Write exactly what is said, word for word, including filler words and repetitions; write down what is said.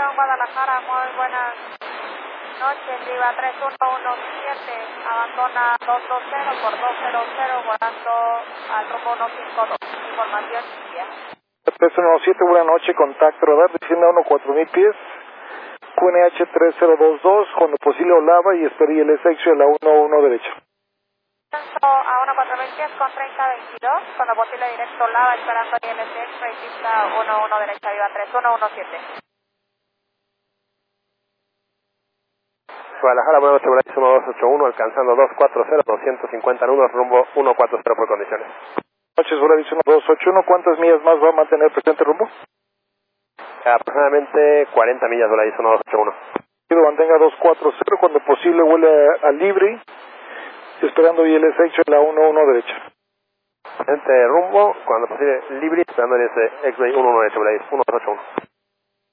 León, Guadalajara, muy buenas noches, Viva tres uno uno siete, abandona dos dos cero por dos cero cero, volando al rumbo uno cinco dos, información India. tres uno uno siete, buena noche, contacto radar, desciende a uno cuatro mil pies, Q N H tres cero dos dos, cuando posible Olava y espera I L S X a la uno uno derecha. A uno cuatro mil pies con treinta veintidós, cuando posible directo Olava, esperando I L S X, pista uno uno derecha, Viva tres uno uno siete. Guadalajara, buenas noches, Volaris uno dos ocho uno, alcanzando dos cuatro cero, doscientos cincuenta nudos, rumbo uno cuatro cero por condiciones. Noches, Volaris uno dos ocho uno, ¿cuántas millas más va a mantener presente rumbo? Aproximadamente cuarenta millas, Volaris uno dos ocho uno. Quiero mantenga dos cuatro cero, cuando posible vuele a, a Libre, esperando I L S X a la uno uno derecha. Este rumbo, cuando posible, libre, esperando el X-Ray uno uno derecha, Volaris uno dos ocho uno.